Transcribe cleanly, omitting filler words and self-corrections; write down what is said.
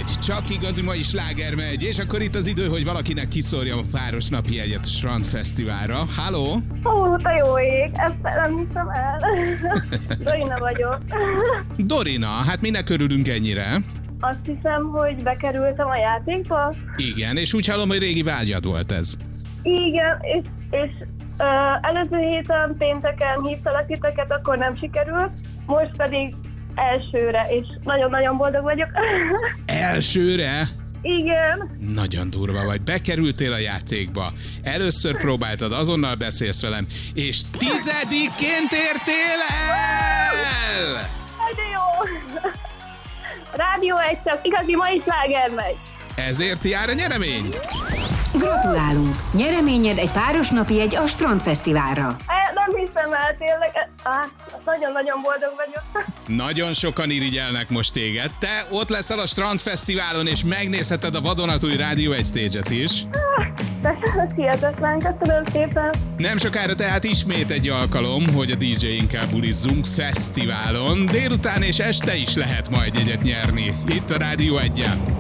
megy, csak igazi mai sláger megy, és akkor itt az idő, hogy valakinek kiszórjam a páros napi jegyet a Strandfesztiválra. Halló? Ó, te jó ég, ezt nem hiszem el. Dorina vagyok. Dorina, hát minek örülünk ennyire? Azt hiszem, hogy bekerültem a játékba. Igen, és úgy hallom, hogy régi vágyad volt ez. Igen, és előző héten pénteken hívtalak titeket, akkor nem sikerült. Most pedig elsőre, és nagyon-nagyon boldog vagyok. Elsőre? Igen. Nagyon durva vagy. Bekerültél a játékba. Először próbáltad, azonnal beszélsz velem, és 10-ként értél el! De jó. Rádió 1 csak igazi mai sláger megy. Ezért jár a nyeremény. Gratulálunk! Nyereményed egy páros napi jegy a Strandfesztiválra. Nem hiszem el, tényleg. Nagyon-nagyon boldog vagyok. Nagyon sokan irigyelnek most téged. Te ott leszel a Strandfesztiválon, és megnézheted a vadonatúj Rádió 1 stage-et is. De ez hihetetlen, köszönöm szépen. Nem sokára tehát ismét egy alkalom, hogy a DJ-inkkel bulizzunk fesztiválon. Délután és este is lehet majd jegyet nyerni. Itt a Rádió 1-en.